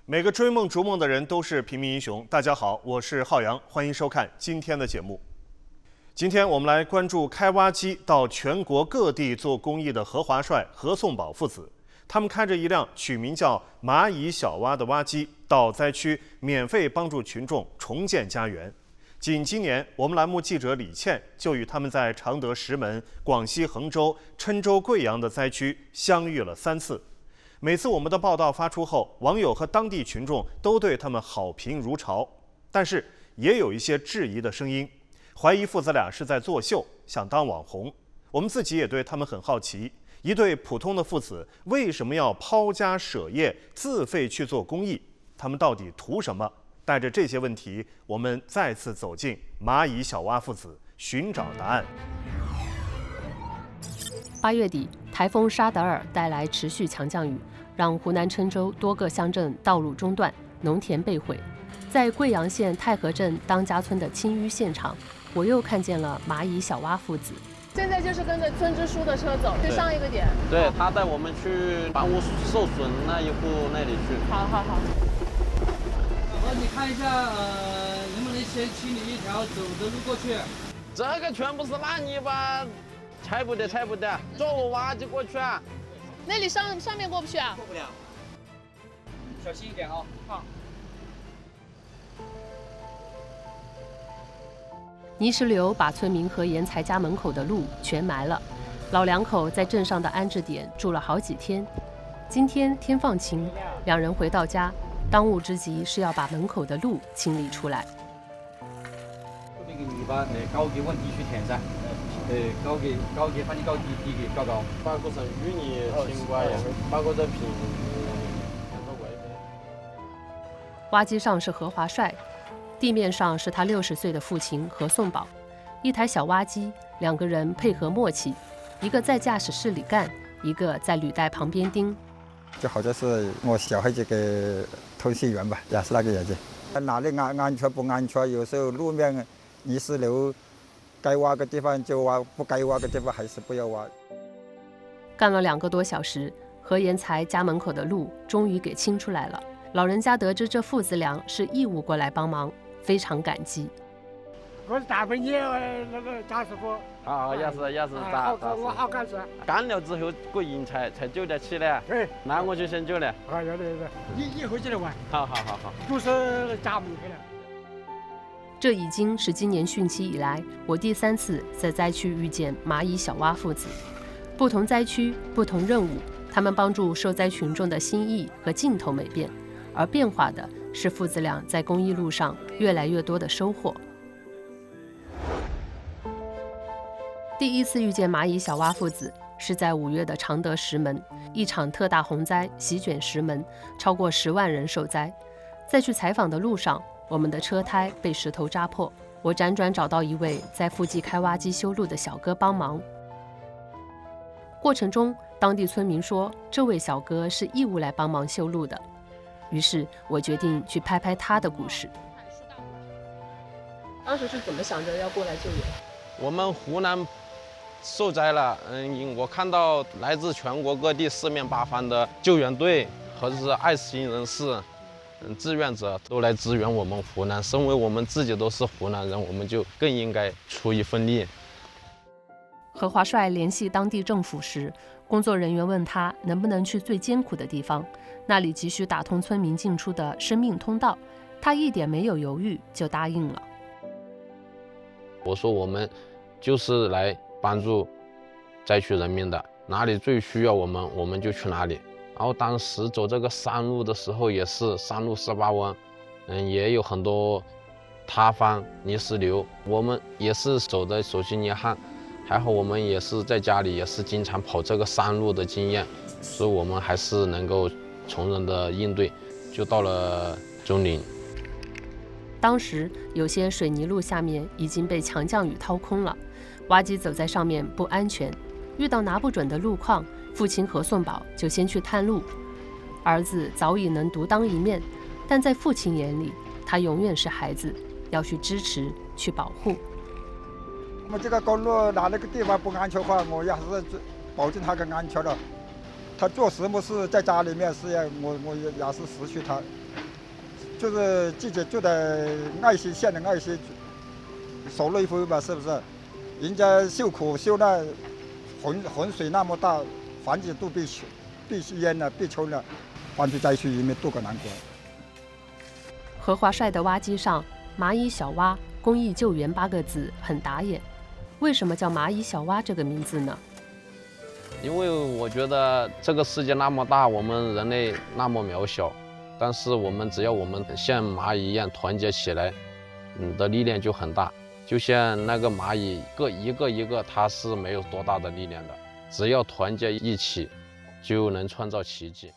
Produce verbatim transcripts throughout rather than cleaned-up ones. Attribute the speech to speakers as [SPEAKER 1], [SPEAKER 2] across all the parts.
[SPEAKER 1] 每个追梦逐梦的人都是平民英雄。大家好，我是浩洋，欢迎收看今天的节目。今天我们来关注开挖机到全国各地做公益的何华帅、何颂宝父子。他们开着一辆取名叫“蚂蚁小蛙”的挖机，到灾区免费帮助群众重建家园。仅今年，我们栏目记者李倩就与他们在常德石门、广西衡州、郴州贵阳的灾区相遇了三次。每次我们的报道发出后，网友和当地群众都对他们好评如潮，但是也有一些质疑的声音，怀疑父子俩是在作秀，想当网红。我们自己也对他们很好奇，一对普通的父子为什么要抛家舍业自费去做公益？他们到底图什么？带着这些问题，我们再次走进蚂蚁小蛙父子，寻找答案。
[SPEAKER 2] 八月底，台风沙德尔带来持续强降雨，让湖南郴州多个乡镇道路中断，农田被毁。在贵阳县太和镇当家村的清淤现场，我又看见了蚂蚁小蛙父子。
[SPEAKER 3] 现在就是跟着村支书的车走，去上一个点。
[SPEAKER 4] 对，他带我们去房屋受损那一户那里去。
[SPEAKER 3] 好好好。
[SPEAKER 5] 然后你看一下，呃，能不能先清理一条走的路过去？
[SPEAKER 4] 这个全部是烂泥巴。拆不得，拆不得，坐我挖机过去啊！
[SPEAKER 3] 那里上上面过不去啊？
[SPEAKER 5] 过不了，小心一点哦。好。
[SPEAKER 2] 泥石流把村民何延才家门口的路全埋了，老两口在镇上的安置点住了好几天。今天天放晴，两人回到家，当务之急是要把门口的路清理出来。
[SPEAKER 5] 那个泥巴，那高给往地区填噻。呃，高给高给，把你高低低给搞高，
[SPEAKER 4] 把个成淤泥清刮呀，把个这平。
[SPEAKER 2] 挖机上是何华帅，地面上是他六十岁的父亲何颂宝。一台小挖机，两个人配合默契，一个在驾驶室里干，一个在履带旁边盯。
[SPEAKER 6] 就好像是我小孩子的通讯员吧，也是那个样子。哪里安安全不安全？有时候路面泥石流。该挖个地方就挖，不该挖个地方还是不要挖。
[SPEAKER 2] 干了两个多小时，何延才家门口的路终于给清出来了。老人家得知这父子俩是义务过来帮忙，非常感激。
[SPEAKER 7] 我是大本营那个贾师傅。
[SPEAKER 4] 啊，也是也是
[SPEAKER 7] 大。好，我好感谢。
[SPEAKER 4] 干了之后过营才才救得起来。
[SPEAKER 7] 对。
[SPEAKER 4] 那我就先救了。
[SPEAKER 7] 啊，要得要得，一一会儿就来玩。
[SPEAKER 4] 好好好好。
[SPEAKER 7] 都是家门口的。
[SPEAKER 2] 这已经是今年汛期以来我第三次在灾区遇见蚂蚁小蛙父子。不同灾区，不同任务，他们帮助受灾群众的心意和劲头没变，而变化的是父子俩在公益路上越来越多的收获。第一次遇见蚂蚁小蛙父子是在五月的常德石门，一场特大洪灾席卷石门，超过十万人受灾。在去采访的路上，我们的车胎被石头扎破，我辗转找到一位在附近开挖机修路的小哥帮忙。过程中，当地村民说这位小哥是义务来帮忙修路的，于是我决定去拍拍他的故事。
[SPEAKER 3] 当时是怎么想着要过来救援？
[SPEAKER 4] 我们湖南受灾了，嗯，我看到来自全国各地四面八方的救援队或者是爱心人士。嗯，志愿者都来支援我们湖南，身为我们自己都是湖南人，我们就更应该出一份力。
[SPEAKER 2] 何华帅联系当地政府时，工作人员问他能不能去最艰苦的地方，那里急需打通村民进出的生命通道，他一点没有犹豫就答应了。
[SPEAKER 4] 我说我们就是来帮助灾区人民的，哪里最需要我们，我们就去哪里。然后当时走这个山路的时候，也是山路十八弯，嗯，也有很多塌方、泥石流，我们也是走的手心捏汗。还好我们也是在家里也是经常跑这个山路的经验，所以我们还是能够从容的应对，就到了中陵。
[SPEAKER 2] 当时有些水泥路下面已经被强降雨掏空了，挖机走在上面不安全，遇到拿不准的路况，父亲何颂宝就先去探路。儿子早已能独当一面，但在父亲眼里，他永远是孩子，要去支持，去保护。
[SPEAKER 6] 我们这个公路哪那个地方不安全的话，我也是保证它的安全的。 他做什么事在家里面是要我我也也是失去他，就是自己做的爱心县的爱心手内灰吧，是不是？人家受苦受难，洪洪水那么大，房子都被被淹了，被冲了，搬去灾区里面渡过难关。
[SPEAKER 2] 何华帅的挖机上“蚂蚁小蛙公益救援”八个字很打眼，为什么叫蚂蚁小蛙这个名字呢？
[SPEAKER 4] 因为我觉得这个世界那么大，我们人类那么渺小，但是我们只要我们像蚂蚁一样团结起来，嗯的力量就很大。就像那个蚂蚁，个一个一个，它是没有多大的力量的，只要团结一起，就能创造奇迹。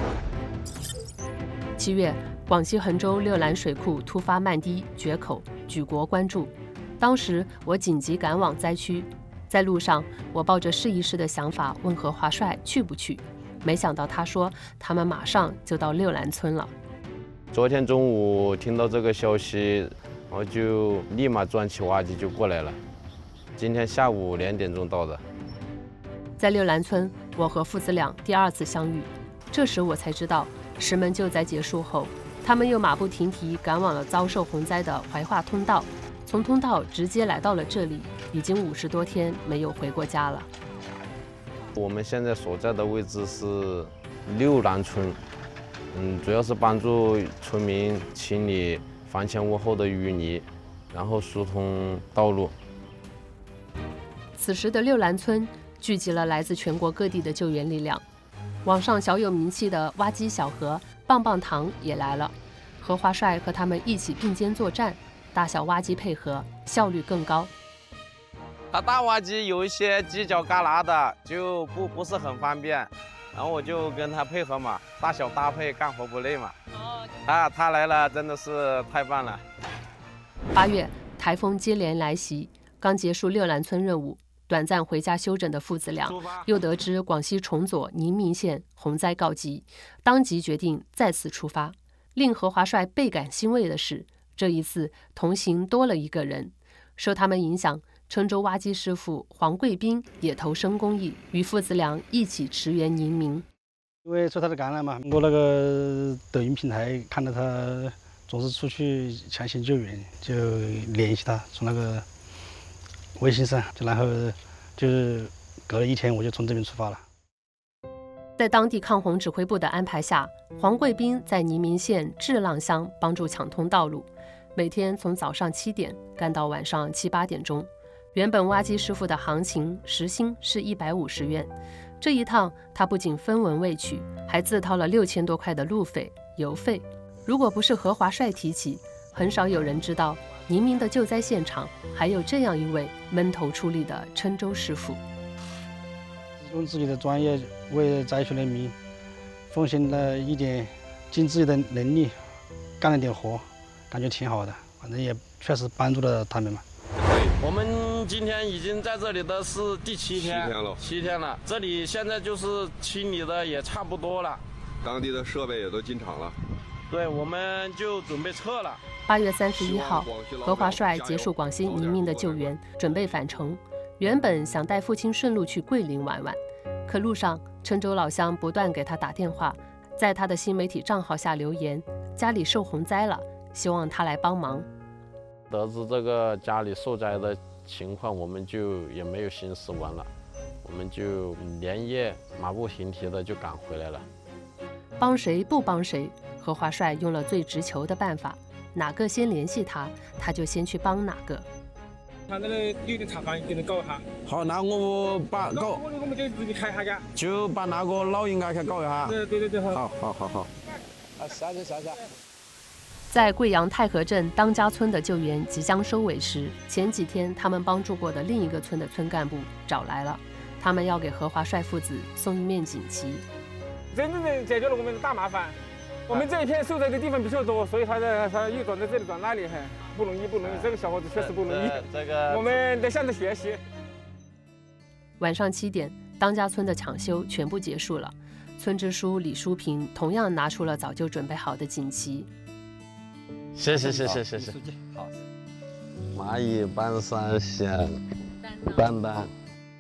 [SPEAKER 2] 七月，广西衡州六兰水库突发漫堤决口，举国关注。当时我紧急赶往灾区。在路上，我抱着试一试的想法问何华帅去不去，没想到他说他们马上就到六兰村了。
[SPEAKER 4] 昨天中午听到这个消息，我就立马装起挖机就过来了。今天下午两点钟到的。
[SPEAKER 2] 在六兰村，我和父子俩第二次相遇，这时我才知道，石门救灾结束后，他们又马不停蹄赶往了遭受洪灾的怀化通道。从通道直接来到了这里，已经五十多天没有回过家了。
[SPEAKER 4] 我们现在所在的位置是六兰村，嗯，主要是帮助村民清理房前屋后的淤泥，然后疏通道路。
[SPEAKER 2] 此时的六兰村聚集了来自全国各地的救援力量，网上小有名气的挖机小何、棒棒糖也来了。何华帅和他们一起并肩作战。大小挖机配合，效率更高。
[SPEAKER 4] 它大挖机有一些犄角旮旯的，就不不是很方便，然后我就跟他配合嘛，大小搭配，干活不累嘛。哦。啊，他来了，真的是太棒了。
[SPEAKER 2] 八月，台风接连来袭，刚结束六兰村任务，短暂回家休整的父子俩，又得知广西崇左宁明县洪灾告急，当即决定再次出发。令何华帅倍感欣慰的是，这一次同行多了一个人，受他们影响，郴州挖机师傅黄贵斌也投身公益，与父子俩一起驰援宁明。
[SPEAKER 7] 因为受他的感染嘛，我那个抖音平台看到他总是出去抢险救援，就联系他，从那个微信上，就然后就是隔了一天，我就从这边出发了。
[SPEAKER 2] 在当地抗洪指挥部的安排下，黄贵斌在宁明县治浪乡帮助抢通道路。每天从早上七点干到晚上七八点钟，原本挖机师傅的行情时薪是一百五十元，这一趟他不仅分文未取，还自掏了六千多块的路费、油费。如果不是何华帅提起，很少有人知道宁明的救灾现场还有这样一位闷头出力的郴州师傅。
[SPEAKER 7] 用自己的专业为灾区人民奉献了一点，尽自己的能力干了点活。感觉挺好的，反正也确实帮助了他们嘛。
[SPEAKER 4] 我们今天已经在这里的是第七天，七天了，七天了。这里现在就是清理的也差不多了，
[SPEAKER 8] 当地的设备也都进场了。
[SPEAKER 4] 对，我们就准备撤了。
[SPEAKER 2] 八月三十一号，何华帅结束广西宁明的救援，准备返程。原本想带父亲顺路去桂林玩玩，可路上郴州老乡不断给他打电话，在他的新媒体账号下留言，家里受洪灾了。希望他来帮忙。
[SPEAKER 4] 得知这个家里受灾的情况，我们就也没有心思玩了，我们就连夜马不停蹄的就赶回来了。
[SPEAKER 2] 帮谁不帮谁，何华帅用了最直球的办法，哪个先联系他，他就先去帮哪个。
[SPEAKER 9] 他那个有点茶饭就能搞一下。
[SPEAKER 10] 好，那我把搞，
[SPEAKER 9] 我们就自己开一下噶。
[SPEAKER 10] 就把那个老应该去搞一下。
[SPEAKER 9] 对对对对，好。
[SPEAKER 10] 好好好好。
[SPEAKER 9] 啊，下去下去。
[SPEAKER 2] 在贵阳太和镇当家村的救援即将收尾时，前几天他们帮助过的另一个村的村干部找来了，他们要给何华帅父子送一面锦旗。
[SPEAKER 9] 真正的解决了我们的大麻烦。我们这一片受灾的地方比较多，所以他在他又转到这里转那里，不容易不容易。这个小伙子确实不容易，
[SPEAKER 4] 这个
[SPEAKER 9] 我们得向他学习。
[SPEAKER 2] 晚上七点，当家村的抢修全部结束了，村支书李淑平同样拿出了早就准备好的锦旗。
[SPEAKER 4] 谢谢谢谢谢谢。好。蚂蚁搬山县丹丹。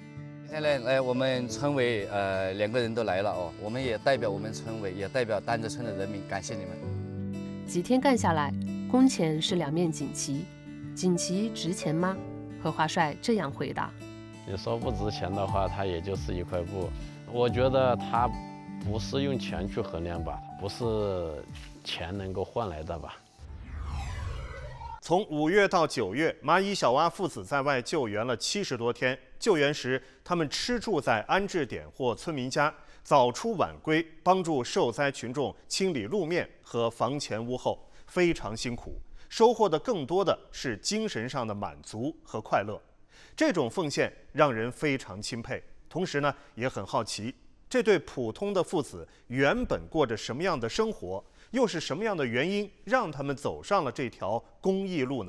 [SPEAKER 11] 今天呢，来我们村委呃两个人都来了哦，我们也代表我们村委，也代表丹泽村的人民，感谢你们。
[SPEAKER 2] 几天干下来，工钱是两面锦旗，锦旗值钱吗？何华帅这样回答：
[SPEAKER 4] 你说不值钱的话，它也就是一块布。我觉得它不是用钱去衡量吧，不是钱能够换来的吧。
[SPEAKER 1] 从五月到九月，蚂蚁小蛙父子在外救援了七十多天。救援时，他们吃住在安置点或村民家，早出晚归，帮助受灾群众清理路面和房前屋后，非常辛苦。收获的更多的是精神上的满足和快乐。这种奉献让人非常钦佩，同时呢，也很好奇，这对普通的父子原本过着什么样的生活？又是什么样的原因让他们走上了这条公益路呢？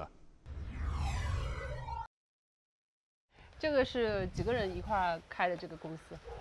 [SPEAKER 3] 这个是几个人一块儿开的这个公司？